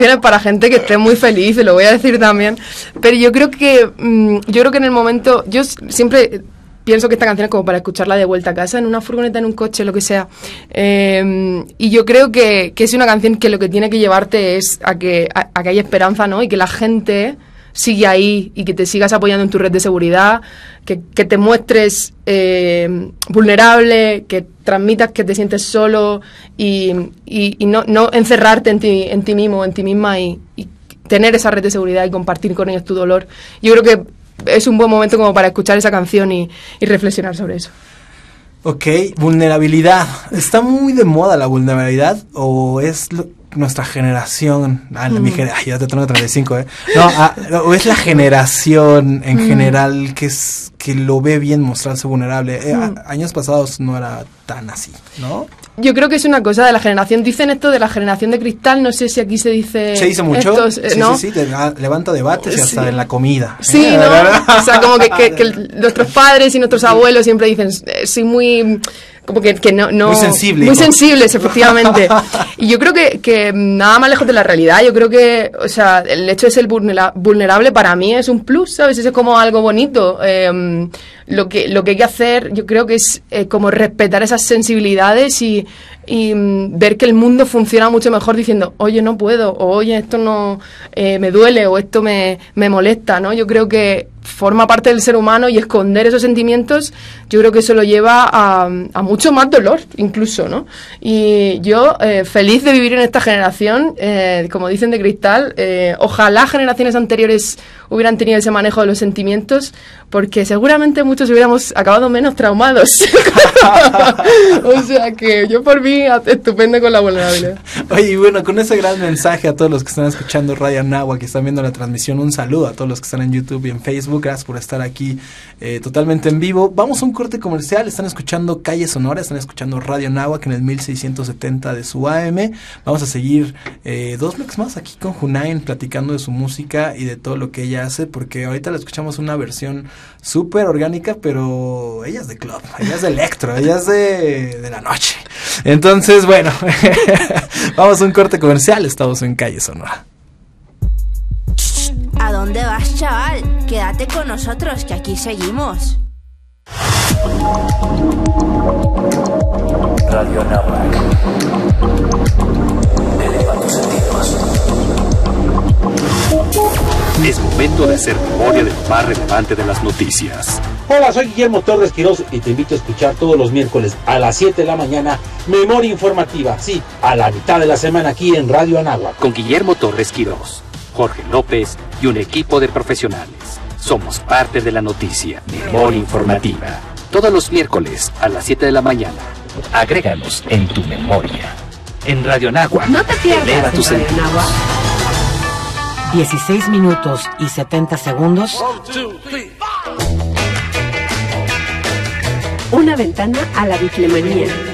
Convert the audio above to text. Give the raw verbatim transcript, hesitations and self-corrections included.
para gente que esté muy feliz, lo voy a decir también, pero yo creo que mmm, yo creo que en el momento, yo siempre pienso que esta canción es como para escucharla de vuelta a casa, en una furgoneta, en un coche, lo que sea, eh, y yo creo que, que es una canción que lo que tiene que llevarte es a que, a, a que haya esperanza, ¿no? Y que la gente sigue ahí y que te sigas apoyando en tu red de seguridad, que, que te muestres eh, vulnerable, que transmitas que te sientes solo y, y, y no, no encerrarte en ti, en ti mismo, en ti misma y, y tener esa red de seguridad y compartir con ellos tu dolor. Yo creo que es un buen momento como para escuchar esa canción y, y reflexionar sobre eso. Ok, vulnerabilidad. ¿Está muy de moda la vulnerabilidad o es lo, nuestra generación? Ah, mm. mi gener- Ay, ya te tengo treinta y cinco, ¿eh? No, ah, o es la generación en mm. general que es que lo ve bien mostrarse vulnerable. Eh, mm. a, años pasados no era tan así, ¿no? Yo creo que es una cosa de la generación. Dicen esto de la generación de cristal, no sé si aquí se dice... Se dice mucho, estos, eh, sí, ¿no? sí, sí, te, ah, levanta debates y hasta sí. en la comida. Sí, ¿eh? ¿No? O sea, como que, que, que nuestros padres y nuestros abuelos siempre dicen, eh, soy muy... como que, que no, no... Muy sensible. Muy sensibles, efectivamente. Y yo creo que, que nada más lejos de la realidad, yo creo que, o sea, el hecho de ser vulnera- vulnerable para mí es un plus, ¿sabes? Eso es como algo bonito. Eh, lo que, lo que hay que hacer, yo creo que es eh, como respetar esas sensibilidades y, y mm, ver que el mundo funciona mucho mejor diciendo, oye, no puedo, o oye, esto no eh, me duele, o esto me, me molesta, ¿no? Yo creo que forma parte del ser humano y esconder esos sentimientos, yo creo que eso lo lleva a, a mucho más dolor, incluso, ¿no? Y yo, eh, feliz de vivir en esta generación, eh, como dicen de cristal, eh, ojalá generaciones anteriores hubieran tenido ese manejo de los sentimientos, porque seguramente muchos hubiéramos acabado menos traumados. O sea que yo por mí estupendo con la vulnerabilidad. Oye, y bueno, con ese gran mensaje a todos los que están escuchando Radio Anáhuac, que están viendo la transmisión, un saludo a todos los que están en YouTube y en Facebook. Gracias por estar aquí eh, totalmente en vivo. Vamos a un corte comercial. Están escuchando Calle Sonora, están escuchando Radio Anáhuac en el mil seiscientos setenta de su A M. Vamos a seguir eh, dos bloques más aquí con Junain, platicando de su música y de todo lo que ella hace, porque ahorita la escuchamos una versión súper orgánica, pero ella es de club, ella es de electro, ella es de, de la noche. Entonces, bueno, vamos a un corte comercial. Estamos en Calle Sonora. ¿A dónde vas, chaval? Quédate con nosotros, que aquí seguimos. Radio Anáhuac. Eleva tus sentidos. Es momento de hacer memoria de lo más relevante de las noticias. Hola, soy Guillermo Torres Quirós y te invito a escuchar todos los miércoles a las siete de la mañana Memoria Informativa, sí, a la mitad de la semana aquí en Radio Anáhuac. Con Guillermo Torres Quirós, Jorge López y un equipo de profesionales. Somos parte de la noticia. Memoria Informativa. Todos los miércoles a las siete de la mañana. Agréganos en tu memoria. En Radio Anáhuac. No te pierdas. Eleva tus sentidos. dieciséis minutos y setenta segundos. Una ventana a la bitlemanía.